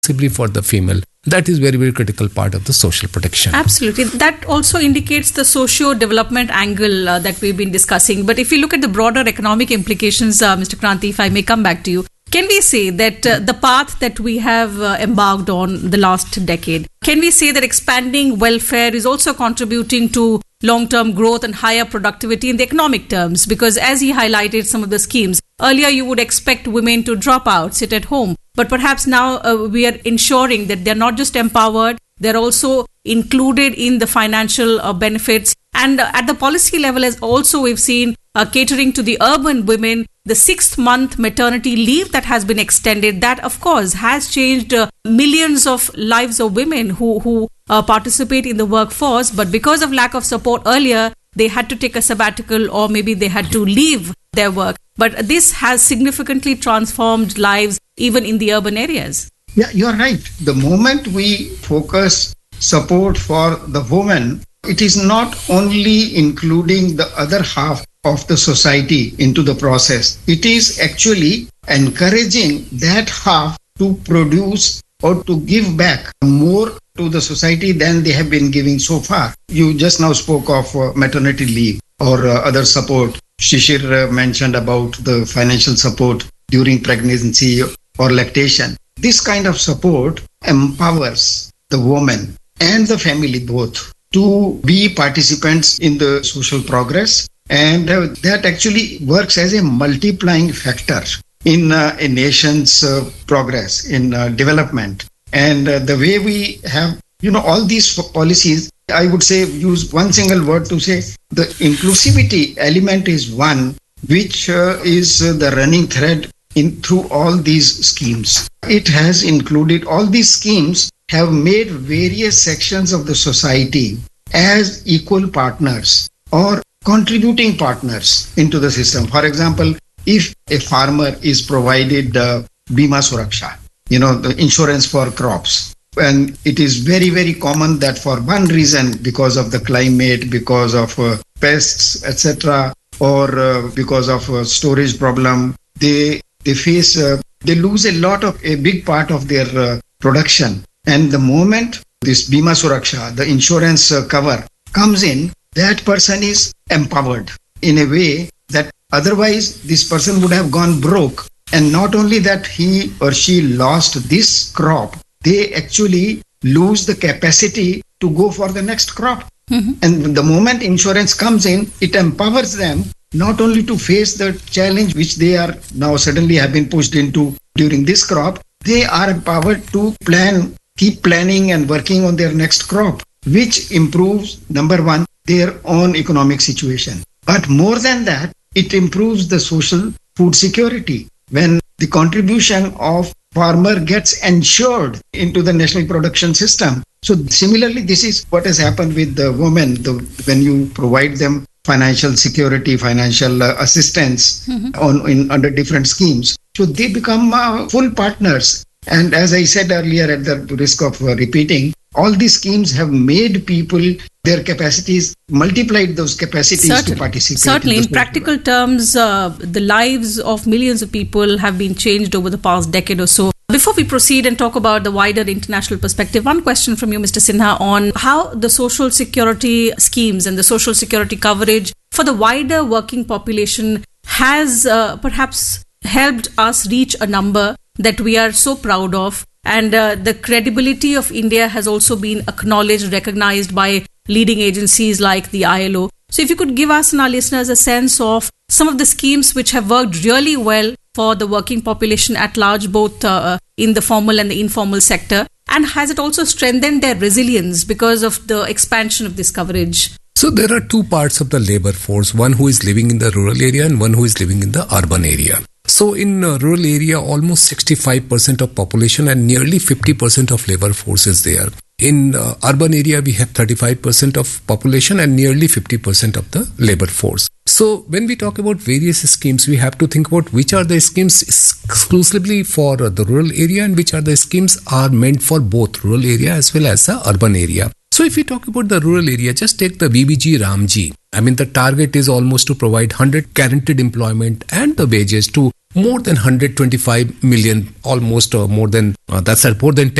possibly for the female. That is very, very critical part of the social protection. Absolutely. That also indicates the socio-development angle that we've been discussing. But if you look at the broader economic implications, Mr. Kranti, if I may come back to you, can we say that the path that we have embarked on the last decade, can we say that expanding welfare is also contributing to long-term growth and higher productivity in the economic terms? Because as he highlighted some of the schemes, earlier you would expect women to drop out, sit at home. But perhaps now we are ensuring that they're not just empowered, they're also included in the financial benefits. And at the policy level, as also we've seen catering to the urban women, the 6th-month maternity leave that has been extended, that of course has changed millions of lives of women who participate in the workforce. But because of lack of support earlier, they had to take a sabbatical or maybe they had to leave their work. But this has significantly transformed lives even in the urban areas. Yeah, you're right. The moment we focus support for the woman, it is not only including the other half of the society into the process. It is actually encouraging that half to produce or to give back more to the society than they have been giving so far. You just now spoke of maternity leave or other support. Shishir mentioned about the financial support during pregnancy or lactation. This kind of support empowers the woman and the family both to be participants in the social progress, and that actually works as a multiplying factor in a nation's progress, in development. And the way we have, all these policies, I would say, use one single word to say the inclusivity element is one which is the running thread through all these schemes. It has included, all these schemes have made various sections of the society as equal partners or contributing partners into the system. For example, if a farmer is provided Bima Suraksha, the insurance for crops, and it is very, very common that for one reason, because of the climate, because of pests, etc., or because of storage problem, they face, they lose a big part of their production. And the moment this Bima Suraksha, the insurance cover, comes in, that person is empowered in a way that otherwise this person would have gone broke. And not only that he or she lost this crop, they actually lose the capacity to go for the next crop. Mm-hmm. And the moment insurance comes in, it empowers them not only to face the challenge which they are now suddenly have been pushed into during this crop, they are empowered to keep planning and working on their next crop, which improves, number one, their own economic situation. But more than that, it improves the social food security. When the contribution of farmer gets ensured into the national production system. So similarly, this is what has happened with the women. When you provide them financial security, financial assistance under different schemes, so they become full partners. And as I said earlier, at the risk of repeating, all these schemes have made people, their capacities, multiplied those capacities to participate. Certainly, in practical terms, the lives of millions of people have been changed over the past decade or so. Before we proceed and talk about the wider international perspective, one question from you, Mr. Sinha, on how the social security schemes and the social security coverage for the wider working population has perhaps helped us reach a number that we are so proud of. And the credibility of India has also been acknowledged, recognized by leading agencies like the ILO. So if you could give us and our listeners a sense of some of the schemes which have worked really well for the working population at large, both in the formal and the informal sector, and has it also strengthened their resilience because of the expansion of this coverage? So there are two parts of the labor force, one who is living in the rural area and one who is living in the urban area. So in rural area, almost 65% of population and nearly 50% of labor force is there. In urban area, we have 35% of population and nearly 50% of the labor force. So when we talk about various schemes, we have to think about which are the schemes exclusively for the rural area and which are the schemes are meant for both rural area as well as the urban area. So if we talk about the rural area, just take the VBG Ramji. The target is almost to provide 100 guaranteed employment and the wages to more than 125 million, almost more than 10